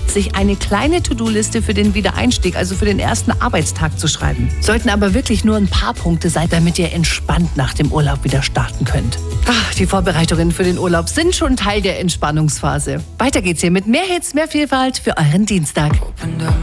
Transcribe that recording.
sich eine kleine To-Do-Liste für den Wiedereinstieg, also für den ersten Arbeitstag zu schreiben. Sollten aber wirklich nur ein paar Punkte sein, damit ihr entspannt nach dem Urlaub wieder starten könnt. Die Vorbereitungen für den Urlaub sind schon Teil der Entspannungsphase. Weiter geht's hier mit mehr Hits, mehr Vielfalt für euren Dienstag.